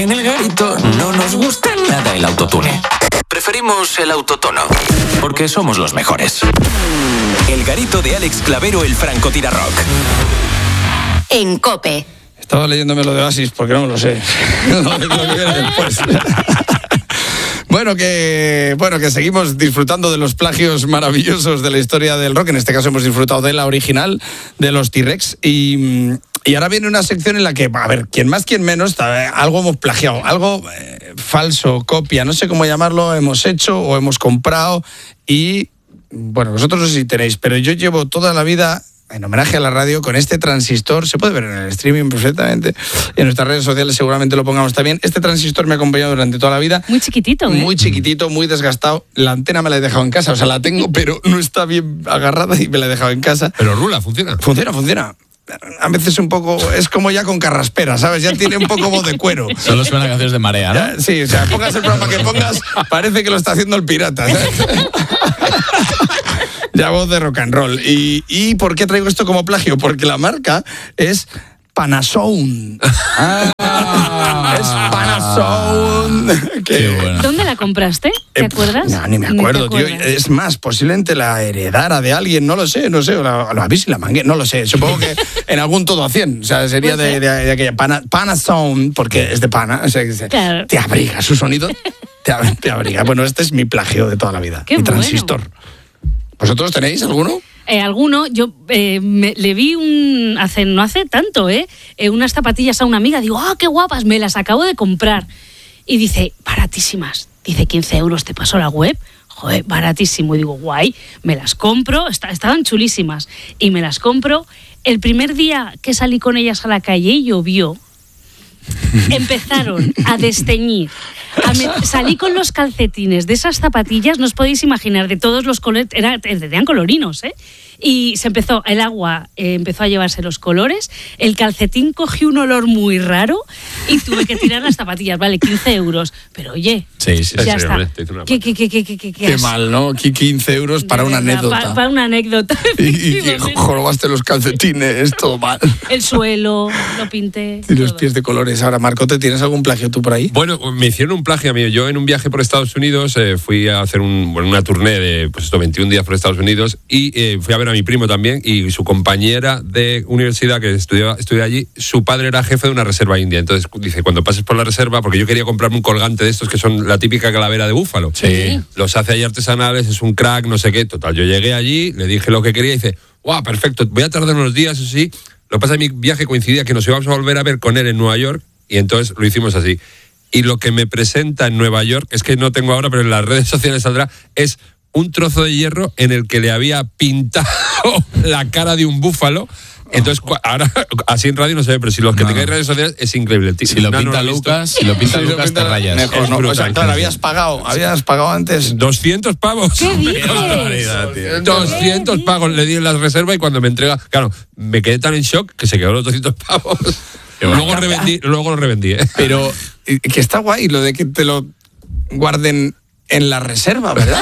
En El Garito no nos gusta nada el autotune. Preferimos el autotono, porque somos los mejores. El Garito de Alex Clavero, el francotirarrock. En COPE. Estaba leyéndome lo de Oasis porque no lo sé. Lo que viene después. Bueno, que seguimos disfrutando de los plagios maravillosos de la historia del rock. En este caso hemos disfrutado de la original, de los T-Rex. Y ahora viene una sección en la que, a ver, quien más, quien menos, algo hemos plagiado, algo falso, copia, no sé cómo llamarlo, hemos hecho o hemos comprado. Y, bueno, vosotros no sé si tenéis, pero yo llevo toda la vida, en homenaje a la radio, con este transistor. Se puede ver en el streaming perfectamente. En nuestras redes sociales seguramente lo pongamos también. Este transistor me ha acompañado durante toda la vida. Muy chiquitito, ¿eh? Muy chiquitito, muy desgastado. La antena me la he dejado en casa. O sea, la tengo, pero no está bien agarrada y me la he dejado en casa. Pero rula, funciona. Funciona. A veces un poco, es como ya con carraspera, ¿sabes? Ya tiene un poco voz de cuero. Solo suena canciones de Marea, ¿no? Ya, sí, o sea, pongas el programa que pongas, parece que lo está haciendo el pirata, ¿sabes? Ya voz de rock and roll. ¿Y por qué traigo esto como plagio? Porque la marca es Panasound. Es Panasound. Qué bueno. ¿Dónde la compraste? ¿Te acuerdas? No, ni me acuerdo, tío. Es más, posiblemente la heredara de alguien, no lo sé, o la vi y la mangué, no lo sé. Supongo que en algún todo a 100, o sea, sería de aquella Panasound, porque es de pana, o sea, claro. Te abriga, su sonido te abriga. Bueno, este es mi plagio de toda la vida, Qué mi bueno. transistor. ¿Vosotros tenéis alguno? Alguno, yo le vi no hace tanto, unas zapatillas a una amiga, digo, qué guapas, me las acabo de comprar. Y dice, baratísimas, dice 15 euros, te pasó la web, joder, baratísimo. Y digo, guay, me las compro, estaban chulísimas. Y me las compro. El primer día que salí con ellas a la calle llovió, empezaron a desteñir. Salí con los calcetines de esas zapatillas, no os podéis imaginar, de todos los colores, tenían colorinos, y el agua empezó a llevarse los colores, el calcetín cogió un olor muy raro y tuve que tirar las zapatillas, vale, 15 euros, pero oye, sí, ya está. Qué mal, ¿no? 15 euros para una anécdota. Para una anécdota. Y jorobaste los calcetines, todo mal. El suelo, lo pinté. Y los pies de colores. Ahora, Marcote, ¿tienes algún plagio tú por ahí? Bueno, me hicieron un plagio a mí. Yo en un viaje por Estados Unidos fui a hacer una turné de 21 días por Estados Unidos y fui a ver a mi primo también y su compañera de universidad que estudiaba allí, su padre era jefe de una reserva india. Entonces dice, cuando pases por la reserva, porque yo quería comprarme un colgante de estos que son la típica calavera de búfalo. Sí. Los hace ahí artesanales, es un crack, no sé qué. Total, yo llegué allí, le dije lo que quería y dice, ¡guau, perfecto! Voy a tardar unos días, eso sí. Lo que pasa es que mi viaje coincidía que nos íbamos a volver a ver con él en Nueva York y entonces lo hicimos así. Y lo que me presenta en Nueva York, es que no tengo ahora, pero en las redes sociales saldrá, es un trozo de hierro en el que le había pintado la cara de un búfalo. Entonces, ahora, así en radio no se ve, pero si los que tengáis redes sociales, es increíble. Si lo pinta Lucas, te rayas. Mejor, no. O sea, claro, habías pagado antes. 200 pavos. ¿Qué dices? 200 pavos le di en la reserva y cuando me entrega, claro, me quedé tan en shock que se quedó los 200 pavos. Luego lo revendí, Pero que está guay lo de que te lo guarden en la reserva, ¿verdad?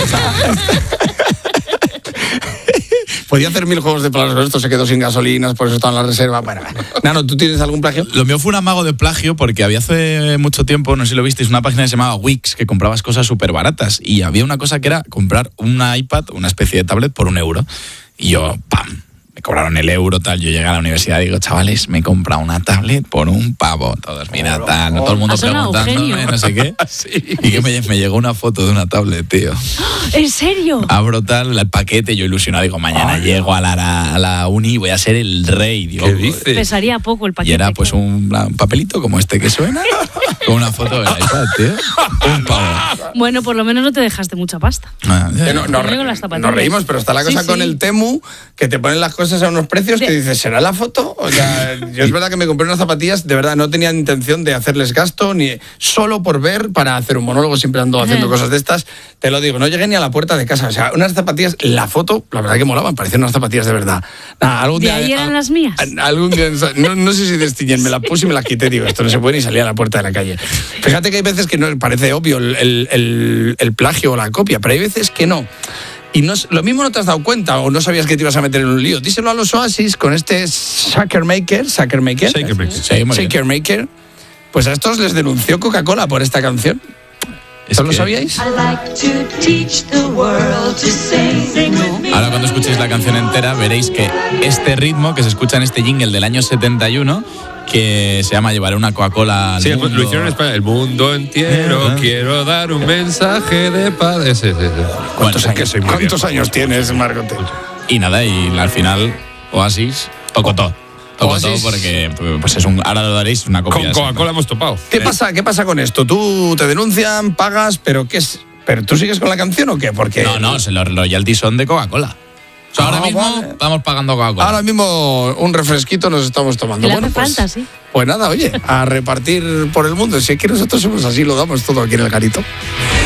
Podía hacer 1000 juegos de palabras, pero esto se quedó sin gasolinas, por eso está en la reserva. Bueno, Nano, ¿tú tienes algún plagio? Lo mío fue un amago de plagio porque había hace mucho tiempo, no sé si lo visteis, una página que se llamaba Wix, que comprabas cosas súper baratas. Y había una cosa que era comprar una iPad, una especie de tablet, por €1. Y yo, ¡pam! Me cobraron el euro, tal. Yo llegué a la universidad y digo, chavales, me he comprado una tablet por £1. Todos, mira, tal, todo el mundo preguntándome, no sé qué. Sí. Y que me llegó una foto de una tablet, tío. ¿En serio? Abro tal, el paquete, yo ilusionado, digo, mañana llego a la uni y voy a ser el rey. Digo, ¿qué dices? Pesaría poco el paquete. Y era pues un papelito como este que suena, con una foto de la iPad, tío. £1. Bueno, por lo menos no te dejaste mucha pasta. Nos reímos, pero está la cosa con el Temu, que te ponen las cosas a unos precios que dices, ¿será la foto? O sea, yo es verdad que me compré unas zapatillas, de verdad, no tenía intención de hacerles gasto, ni solo por ver, para hacer un monólogo, siempre ando haciendo cosas de estas, te lo digo, no llegué ni a la puerta de casa, o sea, unas zapatillas, la foto, la verdad que molaban, parecían unas zapatillas de verdad. Nada, algún día, ¿de ahí eran las mías? Algún día, no sé si destiñen, me la puse y me la quité, digo, esto no se puede ni salir a la puerta de la calle. Fíjate que hay veces que no parece obvio el plagio o la copia, pero hay veces que no. Y lo mismo no te has dado cuenta o no sabías que te ibas a meter en un lío. Díselo a los Oasis con este Shaker Maker, Pues a estos les denunció Coca-Cola por esta canción. ¿Eso lo sabíais? Ahora cuando escuchéis la canción entera veréis que este ritmo que se escucha en este jingle del año 71, que se llama Llevaré una Coca-Cola al mundo. Lo hicieron en España. El mundo entero, quiero dar un mensaje de paz. Ese. ¿Cuántos años tienes, Margote? Y nada, y al final Oasis tocó todo. Oasis, porque pues es ahora lo daréis una copia. Con Coca-Cola hemos topado. ¿Qué pasa con esto? Tú te denuncian, pagas, pero ¿qué es? ¿Pero tú sigues con la canción o qué? Porque No, los royalties son de Coca-Cola. O sea, ahora mismo estamos pagando Coca-Cola. Ahora mismo un refresquito nos estamos tomando. Le hace falta, sí. Pues nada, oye, a repartir por el mundo. Si es que nosotros somos así, lo damos todo aquí en el Garito.